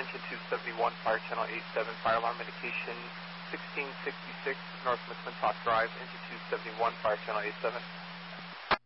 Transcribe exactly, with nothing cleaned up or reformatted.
Attention two seventy-one, Fire Channel eighty-seven, Fire Alarm Indication sixteen sixty-six, North McClintock Drive, engine two seventy-one, Fire Channel eighty-seven.